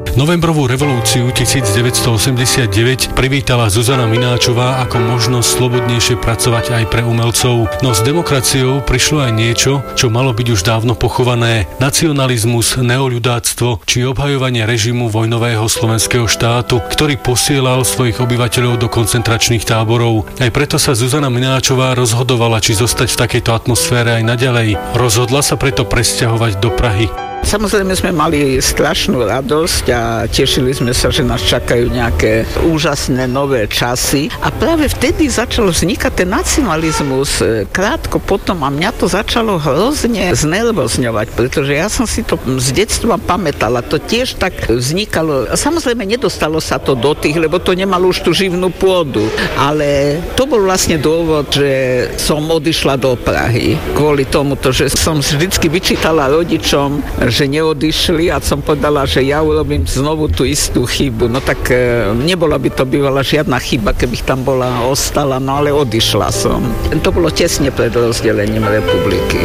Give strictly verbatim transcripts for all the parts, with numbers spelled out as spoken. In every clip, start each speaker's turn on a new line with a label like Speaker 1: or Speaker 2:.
Speaker 1: Novembrovú revolúciu devätnásťstoosemdesiatdeväť privítala Zuzana Mináčová ako možnosť slobodnejšie pracovať aj pre umelcov. No s demokraciou prišlo aj niečo, čo malo byť už dávno pochované. Nacionalizmus, neoľudáctvo či obhajovanie režimu vojnového slovenského štátu, ktorý posielal svojich obyvateľov do koncentračných táborov. Aj preto sa Zuzana Mináčová rozhodovala, či zostať v takejto atmosfére aj naďalej. Rozhodla sa preto presťahovať do Prahy.
Speaker 2: Samozrejme sme mali strašnú radosť a tešili sme sa, že nás čakajú nejaké úžasné nové časy. A práve vtedy začal vznikať ten nacionalizmus krátko potom a mňa to začalo hrozne znervozňovať, pretože ja som si to z detstva pamätala. To tiež tak vznikalo. Samozrejme nedostalo sa to do tých, lebo to nemalo už tú živnú pôdu. Ale to bol vlastne dôvod, že som odišla do Prahy. Kvôli tomu, že som vždycky vyčítala rodičom, že neodišli a som povedala, že ja urobím znovu tú istú chybu. No tak e, nebola by to bývala žiadna chyba, keby tam bola ostala, no ale odišla som. To bolo tesne pred rozdelením republiky.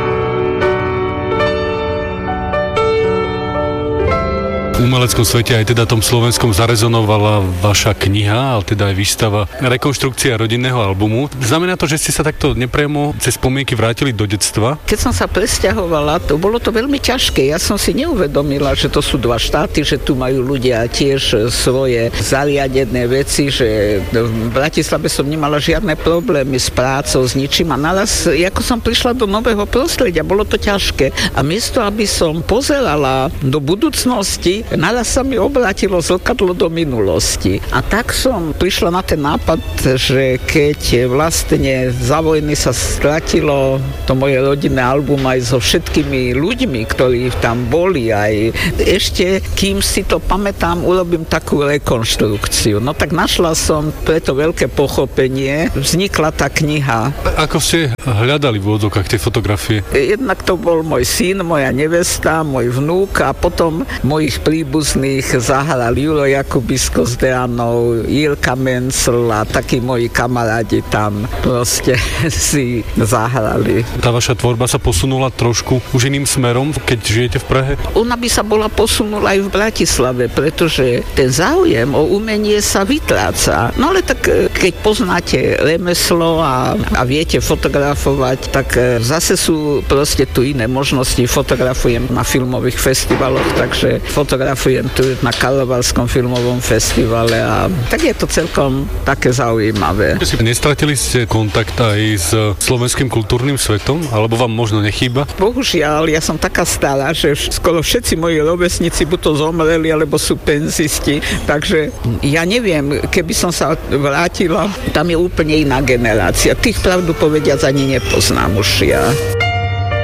Speaker 1: V umeleckom svete aj teda tom slovenskom zarezonovala vaša kniha, ale teda aj výstava Rekonštrukcia rodinného albumu. Znamená to, že ste sa takto nepriamo cez spomienky vrátili do detstva?
Speaker 2: Keď som sa presťahovala, to bolo to veľmi ťažké. Ja som si neuvedomila, že to sú dva štáty, že tu majú ľudia tiež svoje zariadené veci, že v Bratislave som nemala žiadne problémy s prácou, s ničím a naraz, ako som prišla do nového prostredia, bolo to ťažké. A miesto, aby som pozerala do budúcnosti, naraz sa mi obrátilo zrkadlo do minulosti. A tak som prišla na ten nápad, že keď vlastne za vojny sa stratilo to moje rodinné album aj so všetkými ľuďmi, ktorí tam boli, aj ešte, kým si to pamätám, urobím takú rekonštrukciu. No tak našla som preto veľké pochopenie. Vznikla tá kniha.
Speaker 1: Ako ste hľadali v odzokách tie fotografie?
Speaker 2: Jednak to bol môj syn, moja nevesta, môj vnúk a potom mojich príbuzných zahral Juro Jakubisko s Deanou, Jirka Mencl a takí moji kamarádi tam proste si zahrali.
Speaker 1: Tá vaša tvorba sa posunula trošku už iným smerom, keď žijete v Prahe?
Speaker 2: Ona by sa bola posunula aj v Bratislave, pretože ten záujem o umenie sa vytráca. No ale tak keď poznáte remeslo a, a viete fotografovať, tak zase sú proste tu iné možnosti. Fotografujem na filmových festivaloch, takže fotografujem tu na Karlovarskom filmovom festivale a tak je to celkom také zaujímavé.
Speaker 1: Nestratili ste kontakt aj s slovenským kultúrnym svetom? Alebo vám možno nechýba?
Speaker 2: Bohužiaľ, ja som taká stará, že skoro všetci moji rovesníci buď to zomreli, alebo sú penzisti, takže ja neviem, keby som sa vrátila, tam je úplne iná generácia. Tých pravdu povediac ani nepoznám už ja.